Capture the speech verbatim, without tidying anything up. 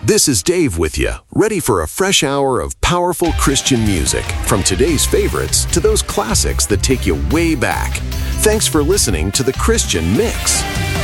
This is Dave with you, ready for a fresh hour of powerful Christian music, from today's favorites to those classics that take you way back. Thanks for listening to The Christian Mix.